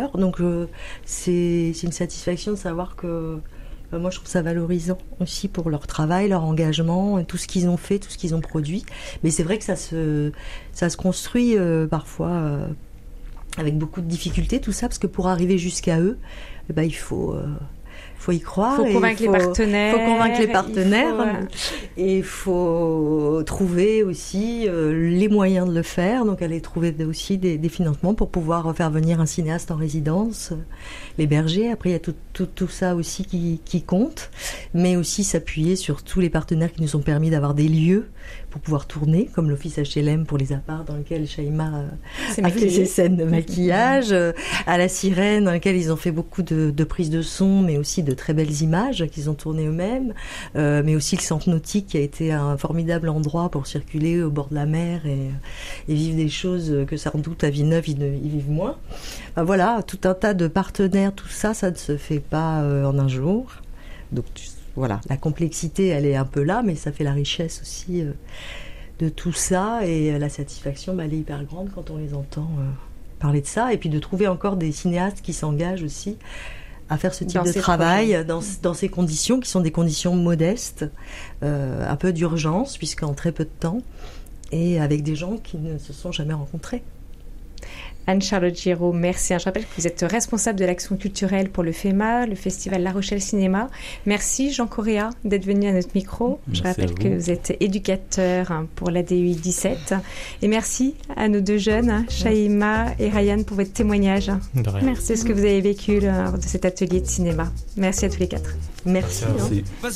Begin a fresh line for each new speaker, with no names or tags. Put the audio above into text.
cœur. Donc c'est une satisfaction de savoir que moi je trouve ça valorisant aussi pour leur travail, leur engagement, tout ce qu'ils ont fait, tout ce qu'ils ont produit. Mais c'est vrai que ça se construit parfois avec beaucoup de difficultés, tout ça, parce que pour arriver jusqu'à eux, il faut y croire.
Il faut convaincre les partenaires.
Il faut convaincre les partenaires. Et il faut trouver aussi les moyens de le faire. Donc, aller trouver aussi des financements pour pouvoir faire venir un cinéaste en résidence, l'héberger. Après, il y a tout ça aussi qui compte. Mais aussi s'appuyer sur tous les partenaires qui nous ont permis d'avoir des lieux pour pouvoir tourner, comme l'Office HLM pour les apparts dans lequel Shaima a fait ses scènes de maquillage, à La Sirène dans lequel ils ont fait beaucoup de prises de son, mais aussi de très belles images qu'ils ont tournées eux-mêmes, mais aussi le Centre Nautique qui a été un formidable endroit pour circuler au bord de la mer et vivre des choses que sans doute à Villeneuve ils vivent moins. Enfin, voilà, tout un tas de partenaires, tout ça, ça ne se fait pas en un jour. Donc voilà, la complexité, elle est un peu là, mais ça fait la richesse aussi de tout ça. Et la satisfaction, elle est hyper grande quand on les entend parler de ça. Et puis de trouver encore des cinéastes qui s'engagent aussi à faire ce type de travail dans ces conditions, qui sont des conditions modestes, un peu d'urgence, puisqu'en très peu de temps, et avec des gens qui ne se sont jamais rencontrés.
Anne-Charlotte Giraud, merci. Je rappelle que vous êtes responsable de l'action culturelle pour le FEMA, le Festival La Rochelle Cinéma. Merci Jean Correa d'être venu à notre micro. Je rappelle que vous êtes éducateur pour l'ADUI 17. Et merci à nos deux jeunes, Shaima et Ryan, pour votre témoignage.
De rien.
Merci de ce que vous avez vécu lors de cet atelier de cinéma. Merci à tous les quatre.
Merci.